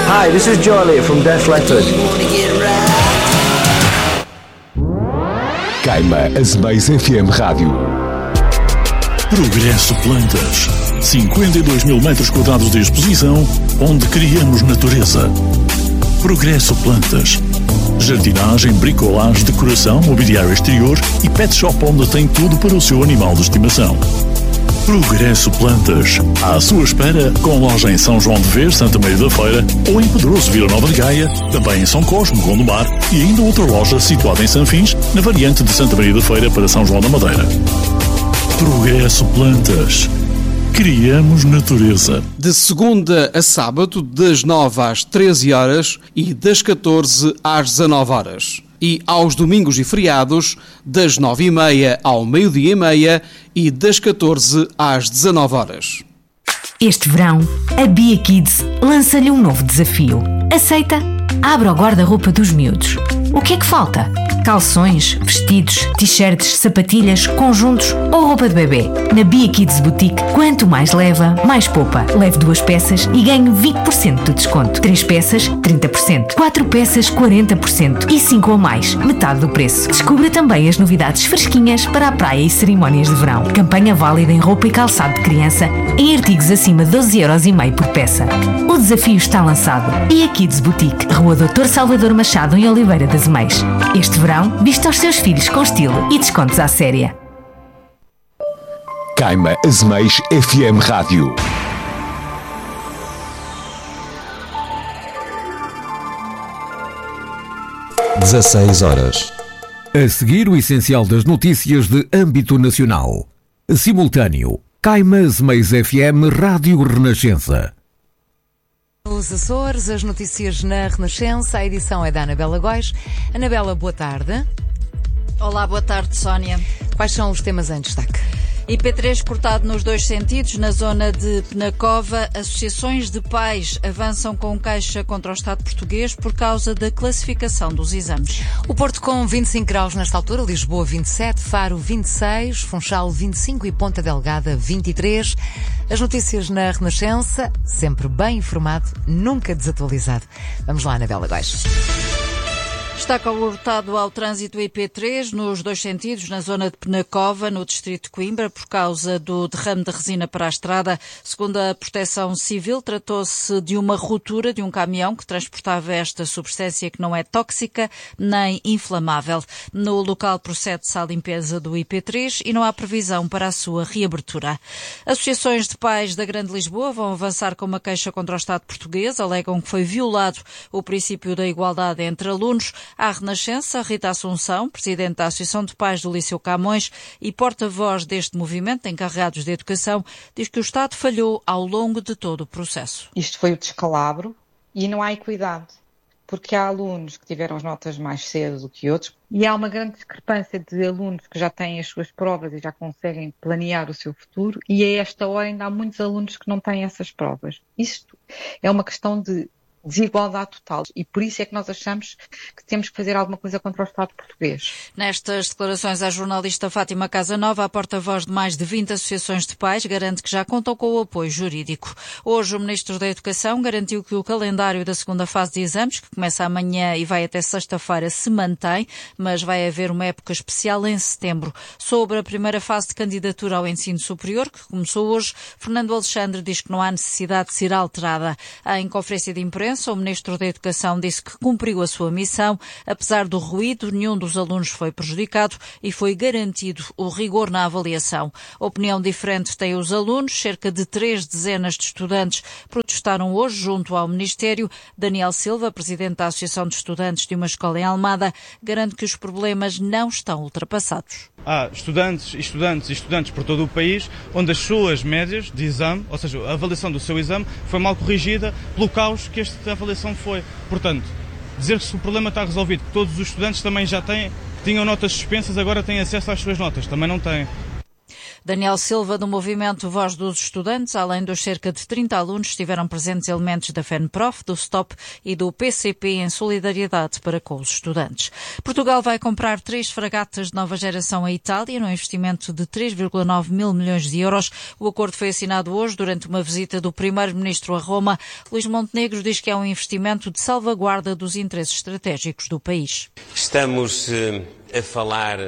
Hi, this is Jolie from Def Leppard. Queima Azemais FM Rádio. Progresso Plantas. 52 mil metros quadrados de exposição, onde criamos natureza. Progresso Plantas. Jardinagem, bricolagem, decoração, mobiliário exterior e pet shop onde tem tudo para o seu animal de estimação. Progresso Plantas. À sua espera, com loja em São João de Vez, Santa Maria da Feira, ou em Pedroso, Vila Nova de Gaia, também em São Cosme, Gondomar, e ainda outra loja situada em Sanfins, na variante de Santa Maria da Feira para São João da Madeira. Progresso Plantas. Criamos natureza. De segunda a sábado, das 9 às 13 horas e das 14 às 19 horas. E aos domingos e feriados, das 9h30 ao meio-dia e meia e das 14 às 19 horas. Este verão, a Bia Kids lança-lhe um novo desafio. Aceita? Abra o guarda-roupa dos miúdos. O que é que falta? Calções, vestidos, t-shirts, sapatilhas, conjuntos ou roupa de bebê? Na Bia Kids Boutique, quanto mais leva, mais poupa. Leve 2 peças e ganhe 20% de desconto. 3 peças, 30%. 4 peças, 40%. E 5 ou mais, metade do preço. Descubra também as novidades fresquinhas para a praia e cerimónias de verão. Campanha válida em roupa e calçado de criança, em artigos acima de 12,5€ por peça. O desafio está lançado. Bia Kids Boutique, Rua Dr. Salvador Machado, em Oliveira das Azemais. Este verão, vista os seus filhos com estilo e descontos à séria. Queima Azemais FM Rádio. horas. A seguir, o essencial das notícias de âmbito nacional. Simultâneo. Queima Azemais FM Rádio Renascença. Os Açores, as notícias na Renascença, a edição é da Anabela Góis. Anabela, boa tarde. Olá, boa tarde, Sónia. Quais são os temas em destaque? IP3 cortado nos 2 sentidos. Na zona de Penacova, associações de pais avançam com queixa contra o Estado português por causa da classificação dos exames. O Porto com 25 graus nesta altura, Lisboa 27, Faro 26, Funchal 25 e Ponta Delgada 23. As notícias na Renascença, sempre bem informado, nunca desatualizado. Vamos lá, Anabela Góis. Está cortado ao trânsito IP3 nos 2 sentidos, na zona de Penacova, no distrito de Coimbra, por causa do derrame de resina para a estrada. Segundo a Proteção Civil, tratou-se de uma ruptura de um caminhão que transportava esta substância que não é tóxica nem inflamável. No local procede-se à limpeza do IP3 e não há previsão para a sua reabertura. Associações de pais da Grande Lisboa vão avançar com uma queixa contra o Estado português. Alegam que foi violado o princípio da igualdade entre alunos. À Renascença, Rita Assunção, presidente da Associação de Pais do Liceu Camões e porta-voz deste movimento de encarregados de educação, diz que o Estado falhou ao longo de todo o processo. Isto foi o descalabro e não há equidade, porque há alunos que tiveram as notas mais cedo do que outros e há uma grande discrepância de alunos que já têm as suas provas e já conseguem planear o seu futuro e a esta hora ainda há muitos alunos que não têm essas provas. Isto é uma questão de desigualdade total e por isso é que nós achamos que temos que fazer alguma coisa contra o Estado português. Nestas declarações à jornalista Fátima Casanova, a porta-voz de mais de 20 associações de pais garante que já contam com o apoio jurídico. Hoje o Ministro da Educação garantiu que o calendário da segunda fase de exames, que começa amanhã e vai até sexta-feira, se mantém, mas vai haver uma época especial em setembro. Sobre a primeira fase de candidatura ao ensino superior, que começou hoje, Fernando Alexandre diz que não há necessidade de ser alterada. Em conferência de imprensa, o Ministro da Educação disse que cumpriu a sua missão. Apesar do ruído, nenhum dos alunos foi prejudicado e foi garantido o rigor na avaliação. Opinião diferente têm os alunos. Cerca de 3 dezenas de estudantes protestaram hoje junto ao Ministério. Daniel Silva, presidente da Associação de Estudantes de uma escola em Almada, garante que os problemas não estão ultrapassados. Há estudantes por todo o país onde as suas médias de exame, ou seja, a avaliação do seu exame, foi mal corrigida pelo caos que esta avaliação foi. Portanto, dizer que o problema está resolvido, que todos os estudantes também já tinham notas suspensas, agora têm acesso às suas notas, também não têm. Daniel Silva, do movimento Voz dos Estudantes, além dos cerca de 30 alunos, estiveram presentes elementos da FENPROF, do STOP e do PCP em solidariedade para com os estudantes. Portugal vai comprar 3 fragatas de nova geração à Itália, num investimento de 3,9 mil milhões de euros. O acordo foi assinado hoje durante uma visita do Primeiro-Ministro a Roma. Luís Montenegro diz que é um investimento de salvaguarda dos interesses estratégicos do país. Estamos a falar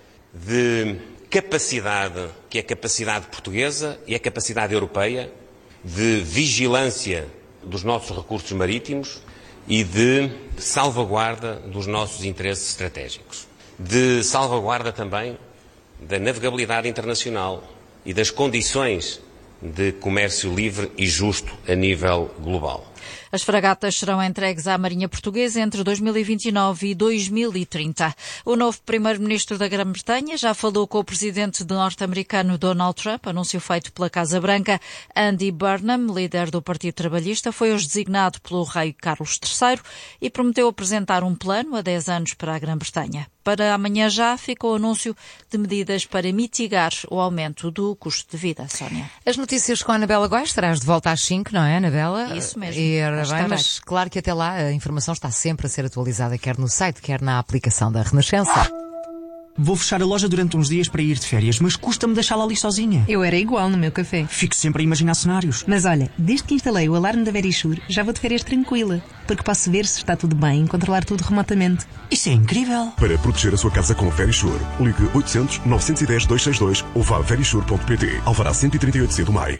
de capacidade, que é a capacidade portuguesa e a capacidade europeia de vigilância dos nossos recursos marítimos e de salvaguarda dos nossos interesses estratégicos. De salvaguarda também da navegabilidade internacional e das condições de comércio livre e justo a nível global. As fragatas serão entregues à Marinha Portuguesa entre 2029 e 2030. O novo primeiro-ministro da Grã-Bretanha já falou com o presidente norte-americano Donald Trump, anúncio feito pela Casa Branca. Andy Burnham, líder do Partido Trabalhista, foi hoje designado pelo rei Carlos III e prometeu apresentar um plano a 10 anos para a Grã-Bretanha. Para amanhã já ficou o anúncio de medidas para mitigar o aumento do custo de vida. Sónia. As notícias com a Anabela Góes, estarás de volta às 5, não é, Anabela? Isso mesmo. Bem, mas claro que até lá a informação está sempre a ser atualizada, quer no site, quer na aplicação da Renascença. Vou fechar a loja durante uns dias para ir de férias, mas custa-me deixá-la ali sozinha. Eu era igual no meu café. Fico sempre a imaginar cenários. Mas olha, desde que instalei o alarme da Verisure, já vou de férias tranquila, porque posso ver se está tudo bem e controlar tudo remotamente. Isso é incrível! Para proteger a sua casa com Verisure, ligue 800 910 262 ou vá a verisure.pt. Alvará 138C do Maio.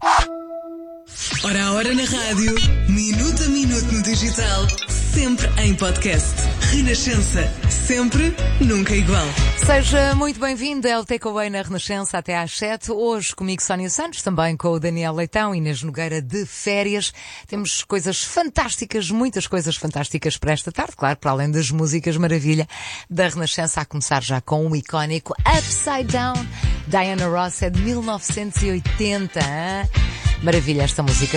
Hora a hora na rádio, minuto a minuto no digital, sempre em podcast. Renascença, sempre, nunca igual. Seja muito bem-vindo ao Takeaway na Renascença até às 7. Hoje comigo Sónia Santos, também com o Daniel Leitão e Inês Nogueira de férias. Temos coisas fantásticas, muitas coisas fantásticas para esta tarde, claro, para além das músicas maravilha da Renascença, a começar já com um icónico Upside Down. Diana Ross é de 1980. Hein? Maravilha esta música.